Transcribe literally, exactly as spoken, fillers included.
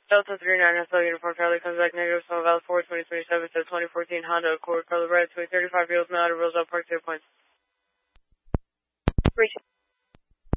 Delta three nine S L Uniform Charlie comes back negative, so Val four twenty twenty-seven to twenty fourteen Honda Accord, color red, to a thirty-five year old male out of Roselle Park, zero points. Reach